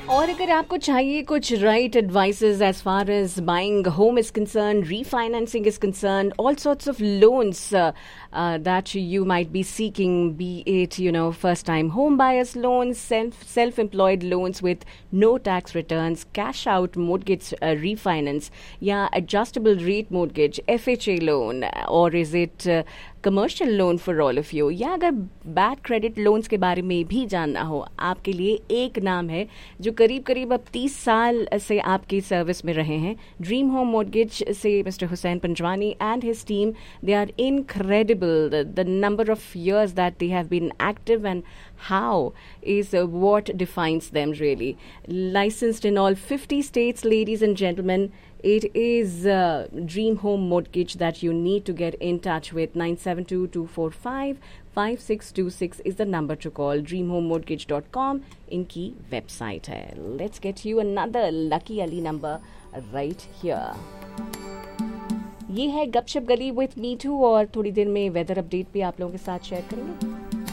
और अगर आपको चाहिए कुछ right advices as far as buying home is concern, refinancing is concern, all sorts of loans that you might be seeking, be it, first time home buyers loans, self-employed loans with no tax returns, cash out mortgage refinance, या adjustable rate mortgage, FHA loan, or is it commercial loan for all of you, या अगर bad credit loans के बारे में भी जानना हो, आपके लिए एक नाम है जो करीब करीब अब 30 साल से आपकी सर्विस में रहे हैं. ड्रीम होम मॉर्गेज से mister Hussain Panjwani and his team, they are incredible. The number of years that they have been active and how is what defines them really. Licensed in all 50 states, ladies and gentlemen. It is Dream Home Mortgage that you need to get in touch with. 9722455626 is the number to call. dreamhomemortgage.com इनकी website है. Let's get you another lucky Ali number right here. ये है गपशप गली with मीठू, और थोड़ी देर में weather update भी आप लोगों के साथ शेयर करेंगे.